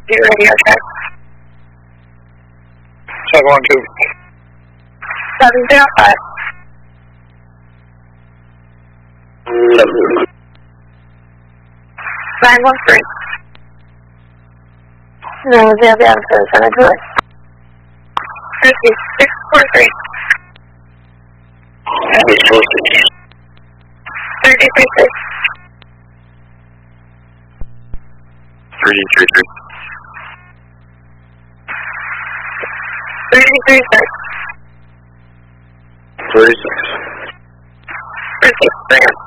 Do radio check. Check 1, 2. 705. 913. No, they'll be able to send it to us. 643. 3036. 333. 336. 36. 36.